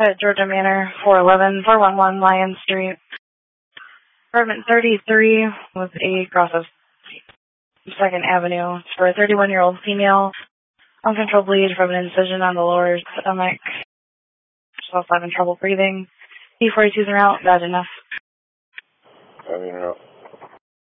at Georgia Manor, 411 Lion Street. Apartment 33 with a cross of 2nd Avenue for a 31-year-old female. Uncontrolled bleed from an incision on the lower stomach. She's also having trouble breathing. P42s are out. Bad enough. Having enough.